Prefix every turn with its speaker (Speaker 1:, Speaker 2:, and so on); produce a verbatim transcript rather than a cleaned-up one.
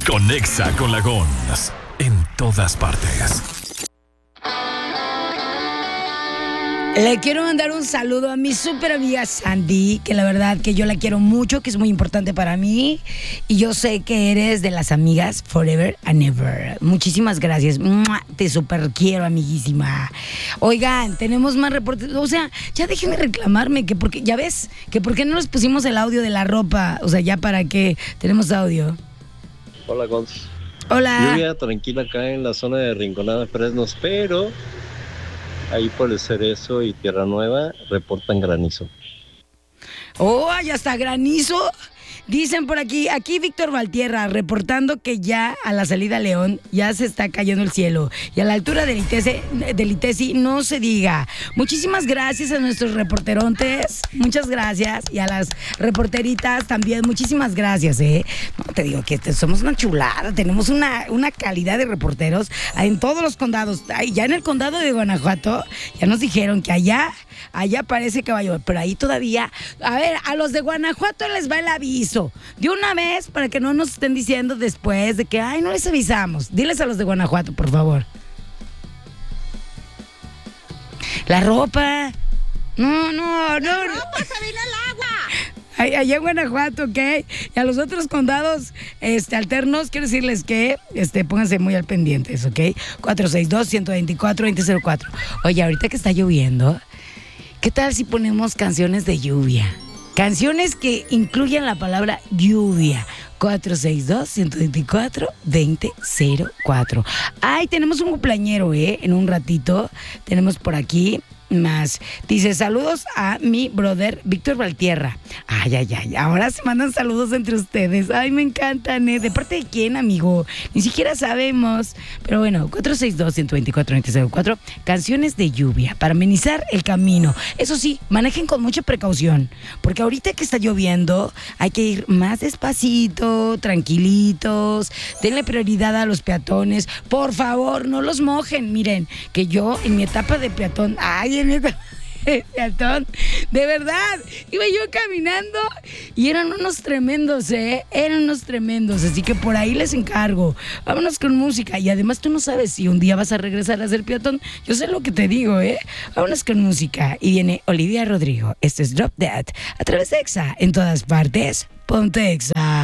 Speaker 1: Conexa con la Gons. En todas partes.
Speaker 2: Le quiero mandar un saludo a mi súper amiga Sandy, que la verdad que yo la quiero mucho, que es muy importante para mí. Y yo sé que eres de las amigas forever and ever. Muchísimas gracias. ¡Mua! Te súper quiero, amiguísima. Oigan, tenemos más reportes. O sea, ya dejen de reclamarme, que porque, ya ves, que por qué no les pusimos el audio de la ropa. O sea, ya para qué tenemos audio.
Speaker 3: Hola, Gons.
Speaker 2: Hola.
Speaker 3: Lluvia tranquila acá en la zona de Rinconada, Fresnos, pero ahí por el Cerezo y Tierra Nueva reportan granizo.
Speaker 2: Oh, ya está granizo. Dicen por aquí, aquí Víctor Valtierra, reportando que ya a la salida León ya se está cayendo el cielo. Y a la altura del Itesi, del Itesi no se diga. Muchísimas gracias a nuestros reporterontes. Muchas gracias. Y a las reporteritas también. Muchísimas gracias, ¿eh? No, te digo que somos una chulada. Tenemos una, una calidad de reporteros en todos los condados. Ay, ya en el condado de Guanajuato ya nos dijeron que allá... Allá parece que va a llover, pero ahí todavía... A ver, a los de Guanajuato les va el aviso. De una vez, para que no nos estén diciendo después de que, ay, no les avisamos. Diles a los de Guanajuato, por favor. La ropa. No, no, no.
Speaker 4: La ropa, se vino el agua.
Speaker 2: Allá en Guanajuato, ¿ok? Y a los otros condados este, alternos, quiero decirles que este, pónganse muy al pendientes, ¿ok? cuatro seis dos, uno dos cuatro, dos cero cero cuatro. Oye, ahorita que está lloviendo, ¿qué tal si ponemos canciones de lluvia? Canciones que incluyan la palabra lluvia. cuatro seis dos, uno dos cuatro, dos cero cuatro. Ay, tenemos un cumpleañero, ¿eh? En un ratito tenemos por aquí más. Dice, saludos a mi brother Víctor Valtierra. Ay, ay, ay, ahora se mandan saludos entre ustedes. Ay, me encantan, ¿eh? ¿De parte de quién, amigo? Ni siquiera sabemos. Pero bueno, cuatro seis dos, uno dos cuatro, dos cero cuatro. Canciones de lluvia para amenizar el camino. Eso sí, manejen con mucha precaución, porque ahorita que está lloviendo hay que ir más despacito, tranquilitos. Denle prioridad a los peatones. Por favor, no los mojen. Miren, que yo en mi etapa de peatón, ay, en mi etapa de peatón, de verdad, iba yo caminando y eran unos tremendos, ¿eh? Eran unos tremendos, así que por ahí les encargo. Vámonos con música. Y además tú no sabes si un día vas a regresar a ser peatón. Yo sé lo que te digo, ¿eh? Vámonos con música. Y viene Olivia Rodrigo. Este es Drop Dead a través de Exa. En todas partes, ponte Exa.